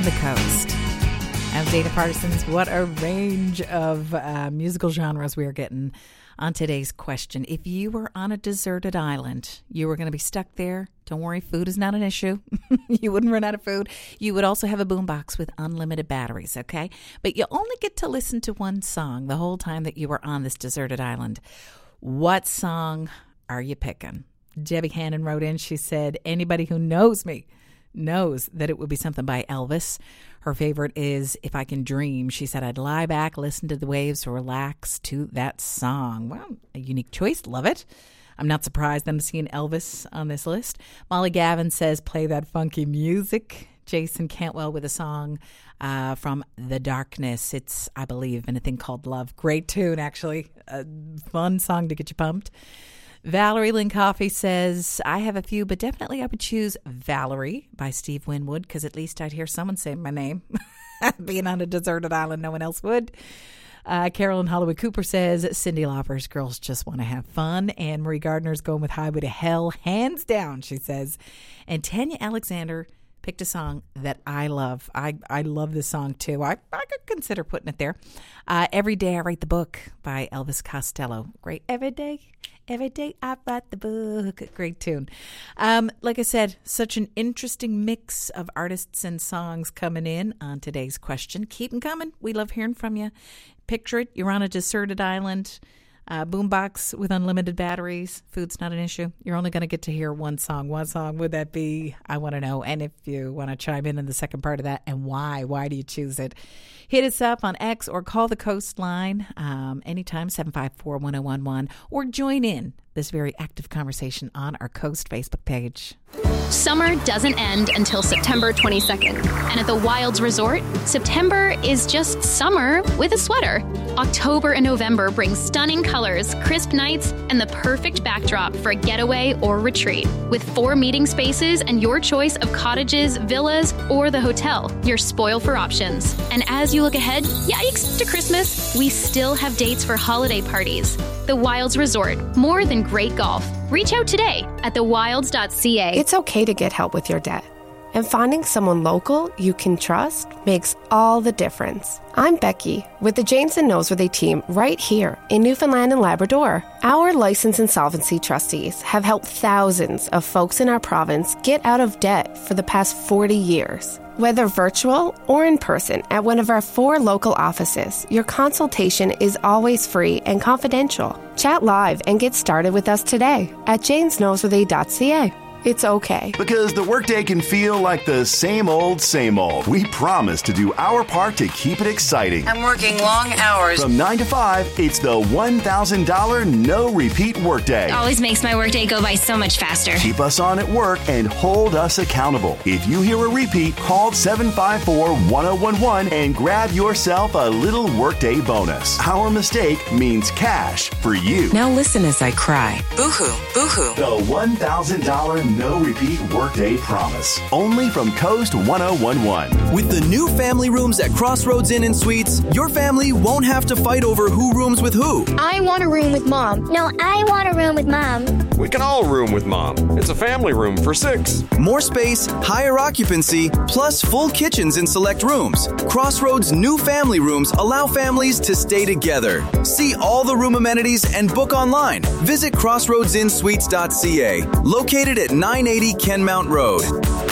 the coast. I'm Dana Parsons. What a range of musical genres we are getting on today's question. If you were on a deserted island, you were going to be stuck there. Don't worry, food is not an issue. You wouldn't run out of food. You would also have a boombox with unlimited batteries, okay? But you only get to listen to one song the whole time that you were on this deserted island. What song are you picking? Debbie Hannon wrote in. She said, anybody who knows me knows that it would be something by Elvis. Her favorite is If I Can Dream. She said, I'd lie back, listen to the waves, relax to that song. Well, a unique choice. Love it. I'm not surprised I'm seeing Elvis on this list. Molly Gavin says, play that funky music. Jason Cantwell with a song from The Darkness. It's, I believe, in a thing called Love. Great tune, actually. A fun song to get you pumped. Valerie Lynn Coffey says, I have a few, but definitely I would choose Valerie by Steve Winwood, because at least I'd hear someone say my name. Being on a deserted island, no one else would. Carolyn Holloway Cooper says, Cyndi Lauper's Girls Just Want to Have Fun. And Marie Gardner's going with Highway to Hell, hands down, she says. And Tanya Alexander picked a song that I love. I love this song, too. I could consider putting it there. Every Day I Write the Book by Elvis Costello. Great. Every day I write the book. Great tune. Like I said, such an interesting mix of artists and songs coming in on today's question. Keep them coming. We love hearing from you. Picture it. You're on a deserted island. Boombox with unlimited batteries. Food's not an issue. You're only going to get to hear one song. What song would that be? I want to know. And if you want to chime in the second part of that, and why do you choose it? Hit us up on X or call the Coastline anytime, 754-1011, or join in this very active conversation on our Coast Facebook page. Summer doesn't end until September 22nd. And at the Wilds Resort, September is just summer with a sweater. October and November bring stunning colors, crisp nights, and the perfect backdrop for a getaway or retreat. With 4 meeting spaces and your choice of cottages, villas, or the hotel, you're spoiled for options. And as you look ahead, yikes, to Christmas, we still have dates for holiday parties. The Wilds Resort, more than great golf. Reach out today at thewilds.ca. It's okay to get help with your debt. And finding someone local you can trust makes all the difference. I'm Becky with the Janes and Noseworthy team right here in Newfoundland and Labrador. Our licensed insolvency trustees have helped thousands of folks in our province get out of debt for the past 40 years. Whether virtual or in person at one of our 4 local offices, your consultation is always free and confidential. Chat live and get started with us today at janesnoseworthy.ca. It's okay. Because the workday can feel like the same old, same old. We promise to do our part to keep it exciting. I'm working long hours. From 9 to 5, it's the $1,000 no repeat workday. It always makes my workday go by so much faster. Keep us on at work and hold us accountable. If you hear a repeat, call 754-1011 and grab yourself a little workday bonus. Our mistake means cash for you. Now listen as I cry. Boo-hoo, boo-hoo. The $1,000 no repeat workday promise. Only from Coast 1011. With the new family rooms at Crossroads Inn and Suites, your family won't have to fight over who rooms with who. I want a room with Mom. No, I want a room with Mom. We can all room with Mom. It's a family room for 6. More space, higher occupancy, plus full kitchens in select rooms. Crossroads new family rooms allow families to stay together. See all the room amenities and book online. Visit crossroadsinsuites.ca, located at 980 Kenmount Road.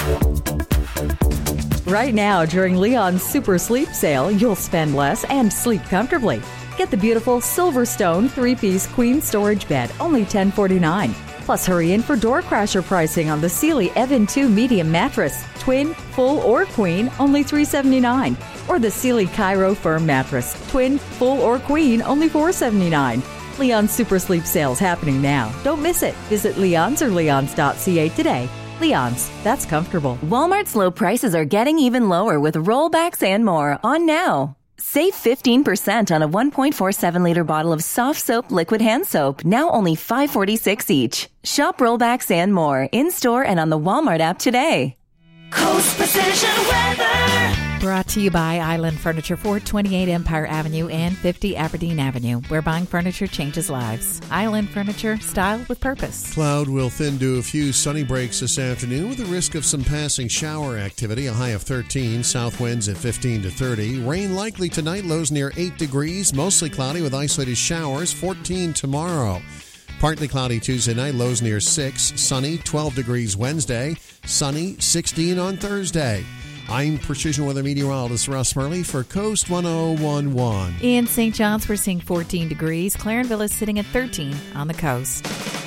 Right now, during Leon's Super Sleep Sale, you'll spend less and sleep comfortably. Get the beautiful Silverstone 3-piece queen storage bed, only $10.49. Plus, hurry in for door crasher pricing on the Sealy Evan 2 medium mattress, twin, full, or queen, only $379. Or the Sealy Cairo firm mattress, twin, full, or queen, only $479. Leon's Super Sleep Sale's happening now. Don't miss it. Visit Leon's or leons.ca today. Leon's, that's comfortable. Walmart's low prices are getting even lower with rollbacks and more on now. Save 15% on a 1.47-liter bottle of soft soap liquid hand soap, now only $5.46 each. Shop rollbacks and more in-store and on the Walmart app today. Coast Precision Weather. Brought to you by Island Furniture, 428 Empire Avenue and 50 Aberdeen Avenue, where buying furniture changes lives. Island Furniture, style with purpose. Cloud will thin to a few sunny breaks this afternoon with a risk of some passing shower activity, a high of 13, south winds at 15 to 30. Rain likely tonight, lows near 8 degrees, mostly cloudy with isolated showers, 14 tomorrow. Partly cloudy Tuesday night, lows near 6, sunny, 12 degrees Wednesday, sunny, 16 on Thursday. I'm Precision Weather Meteorologist Russ Murley for Coast 1011. In St. John's, we're seeing 14 degrees. Clarenville is sitting at 13 on the coast.